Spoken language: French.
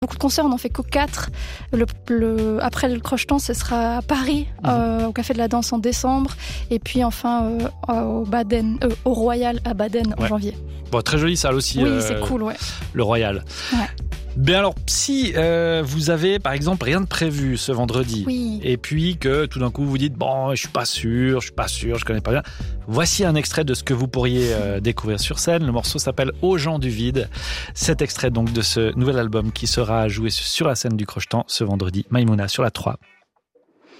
Beaucoup de concerts, on n'en fait que 4. Après le Crocheton, ce sera à Paris, au Café de la Danse en décembre. Et puis enfin au Royal à Baden en janvier. Bon, très jolie salle aussi. Oui, c'est cool, ouais. Le Royal. Ouais. Bien alors, si vous avez par exemple rien de prévu ce vendredi, et puis que tout d'un coup vous dites bon, je suis pas sûr, je connais pas bien. Voici un extrait de ce que vous pourriez découvrir sur scène. Le morceau s'appelle Aux gens du vide. Cet extrait donc de ce nouvel album qui sera joué sur la scène du Crocheton ce vendredi. Maïmouna sur la 3.